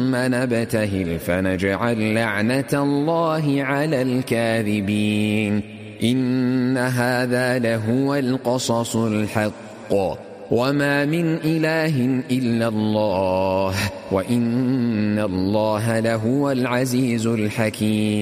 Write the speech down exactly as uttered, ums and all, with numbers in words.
ثم نبتهل فنجعل لعنة الله على الكاذبين إن هذا لهو القصص الحق وما من إله إلا الله وإن الله لهو العزيز الحكيم.